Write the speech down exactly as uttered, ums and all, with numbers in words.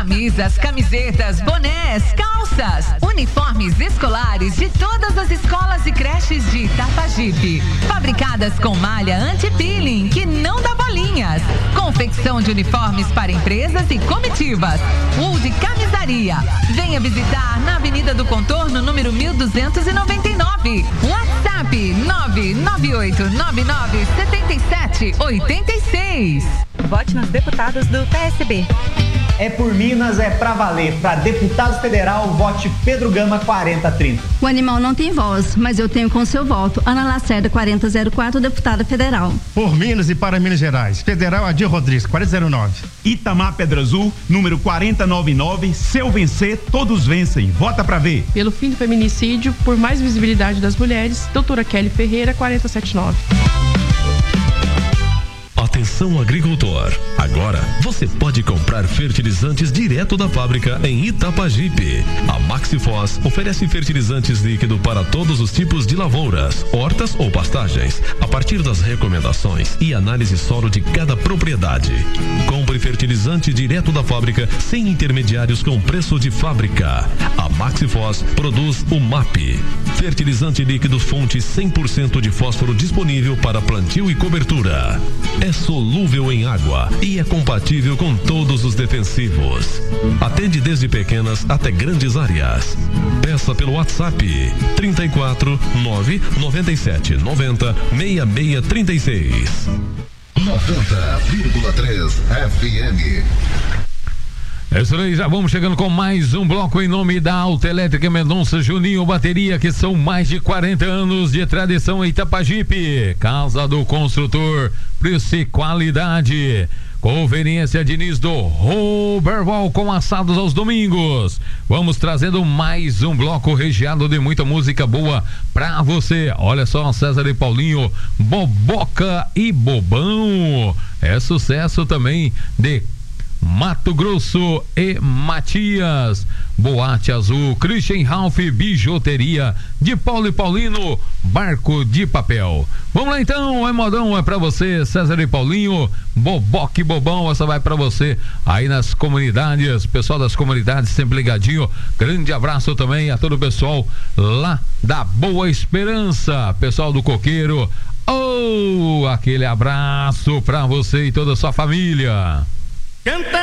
Camisas, camisetas, bonés, calças, uniformes escolares de todas as escolas e creches de Itapajipe. Fabricadas com malha anti-peeling, que não dá bolinhas. Confecção de uniformes para empresas e comitivas. Wood Camisaria. Venha visitar na Avenida do Contorno, número mil duzentos e noventa e nove. WhatsApp nove nove oito nove nove sete sete oito seis. Vote nos deputados do P S B. É por Minas, é pra valer. Para deputado federal, vote Pedro Gama quarenta trinta. O animal não tem voz, mas eu tenho com seu voto. Ana Lacerda quarenta zero quatro, deputada federal. Por Minas e para Minas Gerais. Federal Adir Rodrigues, quarenta zero nove. Itamar Pedra Azul, número quarenta noventa e nove. Se eu vencer, todos vencem. Vota pra ver. Pelo fim do feminicídio, por mais visibilidade das mulheres, doutora Kelly Ferreira, quarenta setenta e nove. Atenção agricultor, agora você pode comprar fertilizantes direto da fábrica em Itapajipe. A Maxifos oferece fertilizantes líquido para todos os tipos de lavouras, hortas ou pastagens, a partir das recomendações e análise solo de cada propriedade. Compre fertilizante direto da fábrica sem intermediários com preço de fábrica. A Maxifos produz o M A P, fertilizante líquido fonte cem por cento de fósforo disponível para plantio e cobertura. É solúvel em água e é compatível com todos os defensivos. Atende desde pequenas até grandes áreas. Peça pelo WhatsApp trinta e quatro nove noventa e sete noventa sessenta e seis trinta e seis. noventa vírgula três F M. É isso aí, já vamos chegando com mais um bloco em nome da Autoelétrica Mendonça Juninho Bateria, que são mais de quarenta anos de tradição em Itapajipe. Casa do Construtor, preço e qualidade. Conveniência Diniz do Roberval com assados aos domingos. Vamos trazendo mais um bloco recheado de muita música boa pra você. Olha só, César e Paulinho, Boboca e Bobão. É sucesso também de Mato Grosso e Matias. Boate Azul, Christian Ralph, Bijuteria de Paulo e Paulino, Barco de Papel. Vamos lá então, é modão, é pra você, César e Paulinho, Boboca e Bobão, essa vai pra você aí nas comunidades, pessoal das comunidades sempre ligadinho. Grande abraço também a todo o pessoal lá da Boa Esperança, pessoal do Coqueiro. Oh, aquele abraço pra você e toda a sua família. Canta